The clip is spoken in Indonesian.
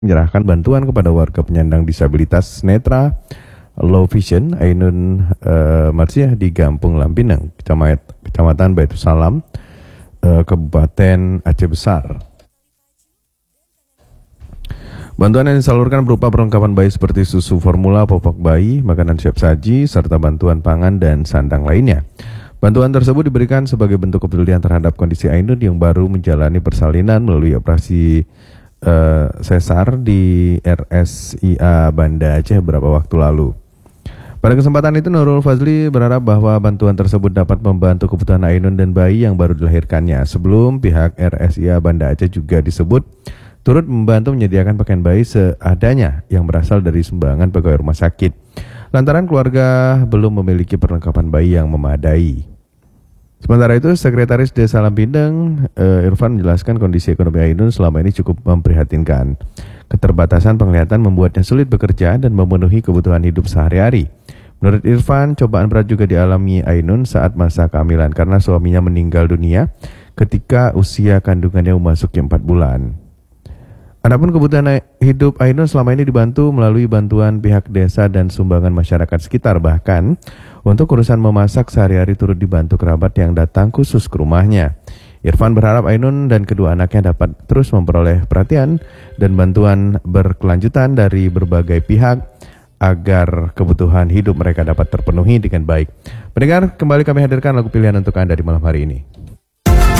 menyerahkan bantuan kepada warga penyandang disabilitas netra low vision Ainun Marsiah di Gampung Lampinang, Kecamatan Baitussalam, Kabupaten Aceh Besar. Bantuan yang disalurkan berupa perlengkapan bayi seperti susu formula, popok bayi, makanan siap saji, serta bantuan pangan dan sandang lainnya. Bantuan tersebut diberikan sebagai bentuk kepedulian terhadap kondisi Ainun yang baru menjalani persalinan melalui operasi sesar di RSIA Banda Aceh beberapa waktu lalu. Pada kesempatan itu Nurul Fazli berharap bahwa bantuan tersebut dapat membantu kebutuhan Ainun dan bayi yang baru dilahirkannya. Sebelum pihak RSIA Banda Aceh juga disebut turut membantu menyediakan pakaian bayi seadanya yang berasal dari sumbangan pegawai rumah sakit. Lantaran keluarga belum memiliki perlengkapan bayi yang memadai. Sementara itu, Sekretaris Desa Lampinang, Irfan menjelaskan kondisi ekonomi Ainun selama ini cukup memprihatinkan. Keterbatasan penglihatan membuatnya sulit bekerja dan memenuhi kebutuhan hidup sehari-hari. Menurut Irfan, cobaan berat juga dialami Ainun saat masa kehamilan karena suaminya meninggal dunia ketika usia kandungannya memasuki 4 bulan. Adapun kebutuhan hidup Ainun selama ini dibantu melalui bantuan pihak desa dan sumbangan masyarakat sekitar. Bahkan untuk urusan memasak sehari-hari turut dibantu kerabat yang datang khusus ke rumahnya. Irfan berharap Ainun dan kedua anaknya dapat terus memperoleh perhatian dan bantuan berkelanjutan dari berbagai pihak agar kebutuhan hidup mereka dapat terpenuhi dengan baik. Pendengar, kembali kami hadirkan lagu pilihan untuk Anda di malam hari ini.